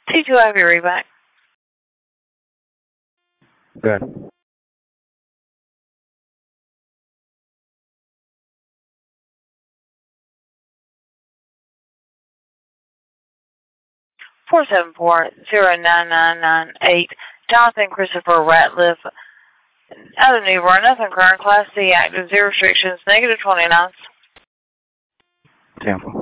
T2, I have your readback. Good. $474-09998. Jonathan Christopher Ratliff. Out of Newbern, nothing current, Class C, active, 0 restrictions, -29. Tampa.